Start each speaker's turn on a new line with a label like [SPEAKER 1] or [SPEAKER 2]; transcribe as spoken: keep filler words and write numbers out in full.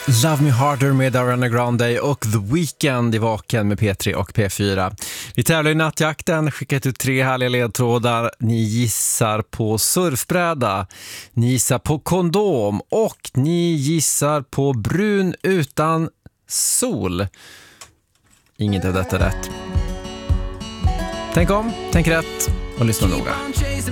[SPEAKER 1] Love Me Harder med Ariana Grande och The Weeknd i Vaken med P tre och P fyra. Vi tävlar i nattjakten, skickat ut tre härliga ledtrådar. Ni gissar på surfbräda, ni gissar på kondom och ni gissar på brun utan sol. Inget av detta rätt. Tänk om, tänk rätt och lyssna noga.